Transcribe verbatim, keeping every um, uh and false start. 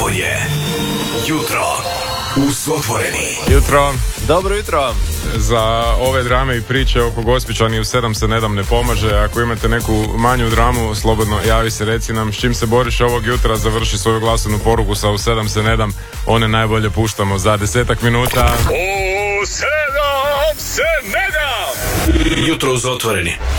Ovo je Jutro uz Otvoreni. Jutro. Dobro jutro. Za ove drame i priče oko Gospićani u sedam se ne dam ne pomaže. Ako imate neku manju dramu, slobodno javi se, reci nam s čim se boriš ovog jutra, završi svoju glasovnu poruku sa u sedam se ne dam. One najbolje puštamo za desetak minuta. U sedam se ne dam. Jutro uz Otvoreni.